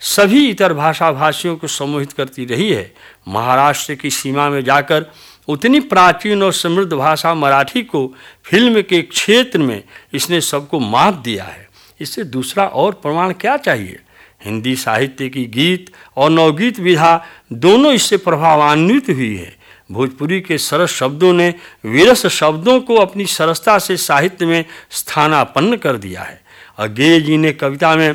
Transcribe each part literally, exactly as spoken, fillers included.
सभी इतर भाषा भाषियों को सम्मोहित करती रही है। महाराष्ट्र की सीमा में जाकर उतनी प्राचीन और समृद्ध भाषा मराठी को फिल्म के क्षेत्र में इसने सबको मात दिया है। इससे दूसरा और प्रमाण क्या चाहिए? हिंदी साहित्य की गीत और नवगीत विधा दोनों इससे प्रभावान्वित हुई है। भोजपुरी के सरस शब्दों ने विरस शब्दों को अपनी सरसता से साहित्य में स्थानापन्न कर दिया है। अज्ञेय जी ने कविता में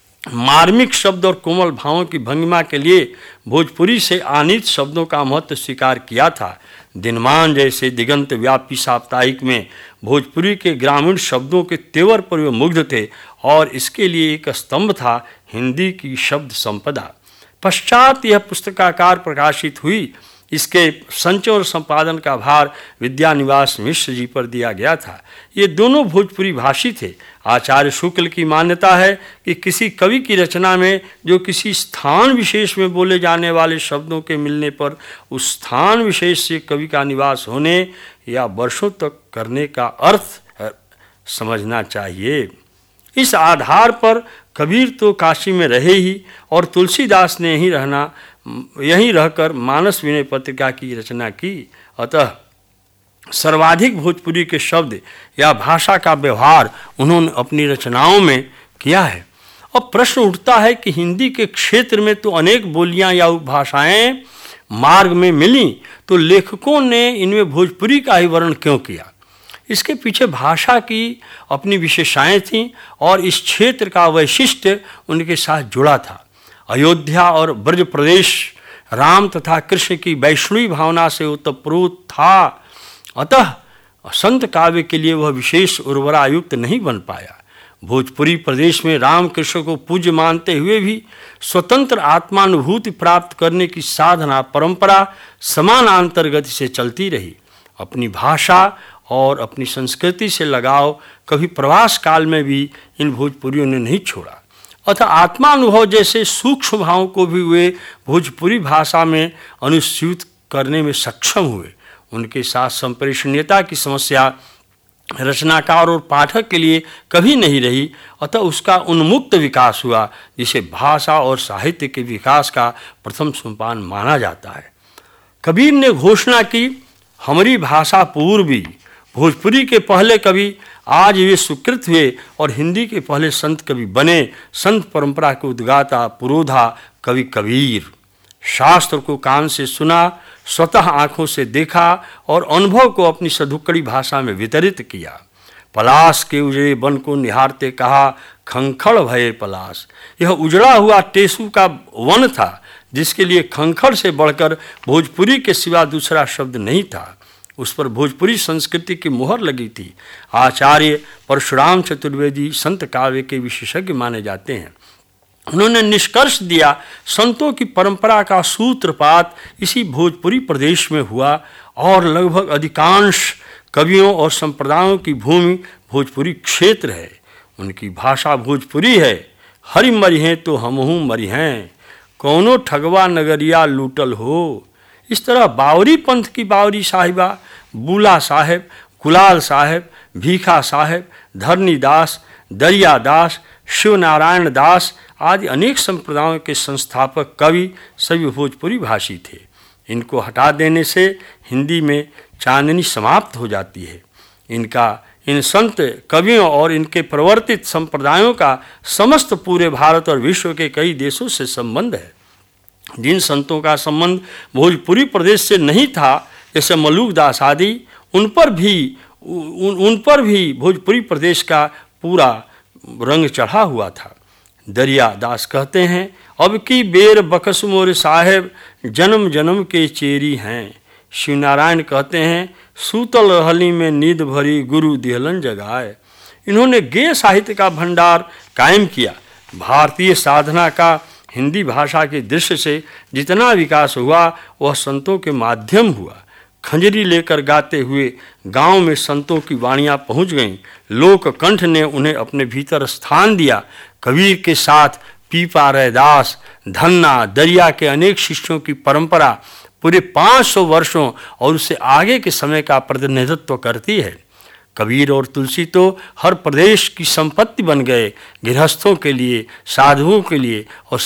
मार्मिक शब्द और कोमल भावों की भंगिमा के लिए भोजपुरी से आनीत शब्दों का महत्व स्वीकार किया था। दिनमान जैसे दिगंत व्यापी साप्ताहिक में भोजपुरी के ग्रामीण शब्दों के तेवर पर वे मुग्ध थे और इसके लिए एक स्तंभ था हिंदी की शब्द संपदा। पश्चात यह पुस्तकाकार प्रकाशित हुई। इसके संचय और संपादन का भार विद्यानिवास मिश्र जी पर दिया गया था। ये दोनों भोजपुरी भाषी थे। आचार्य शुक्ल की मान्यता है कि किसी कवि की रचना में जो किसी स्थान विशेष में बोले जाने वाले शब्दों के मिलने पर उस स्थान विशेष से कवि का निवास होने या वर्षों तक करने का अर्थ समझना चाहिए। इस आधार पर कबीर तो काशी में रहे ही और तुलसीदास ने यहीं रहना यहीं रहकर मानस विनय पत्रिका की रचना की। अतः सर्वाधिक भोजपुरी के शब्द या भाषा का व्यवहार उन्होंने अपनी रचनाओं में किया है। अब प्रश्न उठता है कि हिंदी के क्षेत्र में तो अनेक बोलियां या उपभाषाएं मार्ग में मिलीं, तो लेखकों ने इनमें भोजपुरी का ही वर्णन क्यों किया? इसके पीछे भाषा की अपनी विशेषताएं थीं और इस क्षेत्र का वैशिष्ट्य उनके साथ जुड़ा था। अयोध्या और ब्रज प्रदेश राम तथा कृष्ण की वैष्णवी भावना से ओतप्रोत था। अतः संत काव्य के लिए वह विशेष उर्वरायुक्त नहीं बन पाया। भोजपुरी प्रदेश में राम कृष्ण को पूज्य मानते हुए भी स्वतंत्र आत्मानुभूति प्राप्त करने की साधना परंपरा समानांतर गति से चलती रही। अपनी भाषा और अपनी संस्कृति से लगाव कभी प्रवास काल में भी इन भोजपुरियों ने नहीं छोड़ा। अतः आत्मानुभव जैसे सूक्ष्म भावों को भी वे भोजपुरी भाषा में अनुस्यूत करने में सक्षम हुए। उनके साथ संप्रेषणीयता की समस्या रचनाकार और पाठक के लिए कभी नहीं रही। अतः उसका उन्मुक्त विकास हुआ, जिसे भाषा और साहित्य के विकास का प्रथम सोपान माना जाता है। कबीर ने घोषणा की, हमारी भाषा पूर्वी। भोजपुरी के पहले कवि आज वे सुकृत हुए और हिंदी के पहले संत कवि बने। संत परंपरा के उद्गाता पुरोधा कवि कबीर। शास्त्र को कान से सुना, स्वतः आँखों से देखा और अनुभव को अपनी सधुक्कड़ी भाषा में वितरित किया। पलाश के उजड़े वन को निहारते कहा, खंखड़ भये पलाश। यह उजड़ा हुआ टेसू का वन था, जिसके लिए खंखड़ से बढ़कर भोजपुरी के सिवा दूसरा शब्द नहीं था। उस पर भोजपुरी संस्कृति की मुहर लगी थी। आचार्य परशुराम चतुर्वेदी संत काव्य के विशेषज्ञ माने जाते हैं। उन्होंने निष्कर्ष दिया, संतों की परंपरा का सूत्रपात इसी भोजपुरी प्रदेश में हुआ और लगभग अधिकांश कवियों और संप्रदायों की भूमि भोजपुरी क्षेत्र है। उनकी भाषा भोजपुरी है। हरि मरी हैं तो हमहू मरी हैं, कौनो ठगवा नगरिया लूटल हो। इस तरह बावरी पंथ की बावरी साहिबा, बूला साहेब, गुलाल साहेब, भीखा साहेब, धरनी दास, दरिया दास, शिवनारायण दास आदि अनेक संप्रदायों के संस्थापक कवि सभी भोजपुरी भाषी थे। इनको हटा देने से हिंदी में चांदनी समाप्त हो जाती है। इनका इन संत कवियों और इनके प्रवर्तित संप्रदायों का समस्त पूरे भारत और विश्व के कई देशों से संबंध है। जिन संतों का संबंध भोजपुरी प्रदेश से नहीं था, जैसे मलूक दास आदि, उन पर भी उन, उन पर भी भोजपुरी प्रदेश का पूरा रंग चढ़ा हुआ था। दरिया दास कहते हैं, अब की बेर बकस मोर साहेब जन्म जन्म के चेरी हैं। शिवनारायण कहते हैं, सूतल रहली में नींद भरी गुरु दिहलन जगाए। इन्होंने गेय साहित्य का भंडार कायम किया। भारतीय साधना का हिंदी भाषा के दृश्य से जितना विकास हुआ वह संतों के माध्यम हुआ। खंजरी लेकर गाते हुए गांव में संतों की वाणियाँ पहुँच गईं। लोक कंठ ने उन्हें अपने भीतर स्थान दिया। कबीर के साथ पीपा रैदास, धन्ना, दरिया के अनेक शिष्यों की परंपरा पूरे पाँच सौ वर्षों और उससे आगे के समय का प्रतिनिधित्व करती है। कबीर और तुलसी तो हर प्रदेश की संपत्ति बन गए। गृहस्थों के लिए, साधुओं के लिए और